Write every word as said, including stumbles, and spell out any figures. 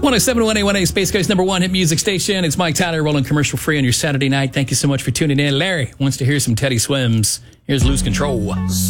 one oh seven point one A, Space Coast number one hit music station. It's Mike Tyler rolling commercial free on your Saturday night. Thank you so much for tuning in. Larry wants to hear some Teddy Swims. Here's Lose Control.